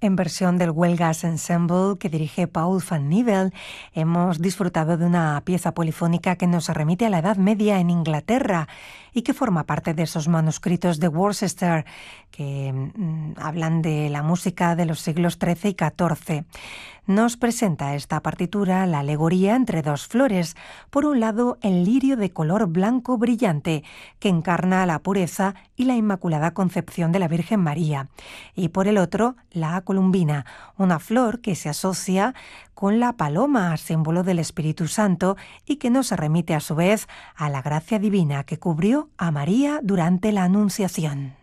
En versión del Well Gas Ensemble que dirige Paul van Nivel, hemos disfrutado de una pieza polifónica que nos remite a la Edad Media en Inglaterra y que forma parte de esos manuscritos de Worcester que hablan de la música de los siglos XIII y XIV. Nos presenta esta partitura la alegoría entre dos flores. Por un lado, el lirio de color blanco brillante, que encarna la pureza y la Inmaculada Concepción de la Virgen María. Y por el otro, la columbina, una flor que se asocia con la paloma, símbolo del Espíritu Santo, y que nos remite a su vez a la gracia divina que cubrió a María durante la Anunciación.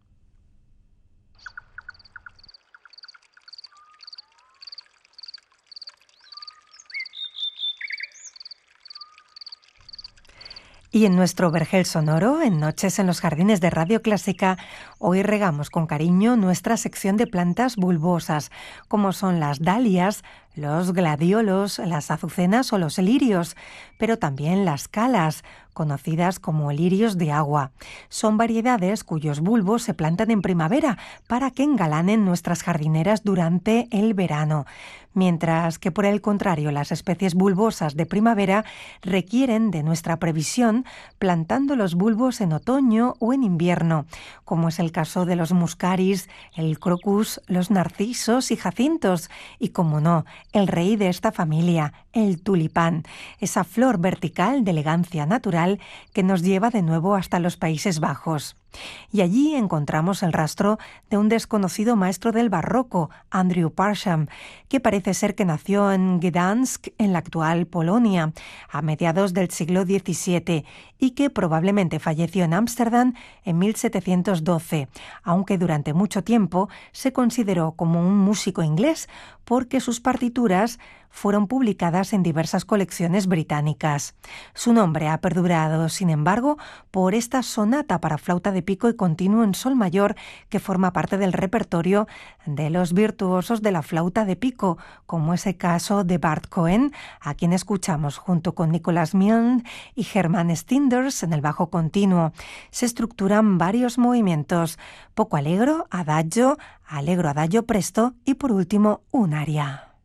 Y en nuestro vergel sonoro, en Noches en los Jardines de Radio Clásica, hoy regamos con cariño nuestra sección de plantas bulbosas, como son las dalias, los gladiolos, las azucenas o los lirios, pero también las calas, conocidas como lirios de agua. Son variedades cuyos bulbos se plantan en primavera para que engalanen nuestras jardineras durante el verano, mientras que por el contrario las especies bulbosas de primavera requieren de nuestra previsión plantando los bulbos en otoño o en invierno, como es el caso de los muscaris, el crocus, los narcisos y jacintos, y como no, el rey de esta familia, el tulipán, esa flor vertical de elegancia natural que nos lleva de nuevo hasta los Países Bajos. Y allí encontramos el rastro de un desconocido maestro del barroco, Andrew Parsham, que parece ser que nació en Gdansk, en la actual Polonia, a mediados del siglo XVII, y que probablemente falleció en Ámsterdam en 1712, aunque durante mucho tiempo se consideró como un músico inglés porque sus partituras fueron publicadas en diversas colecciones británicas. Su nombre ha perdurado, sin embargo, por esta sonata para flauta de pico y continuo en sol mayor que forma parte del repertorio de los virtuosos de la flauta de pico, como es el caso de Bart Cohen, a quien escuchamos junto con Nicolas Milne y Herman Stinders en el bajo continuo. Se estructuran varios movimientos: poco allegro, adagio, allegro, adagio, presto y por último un aria.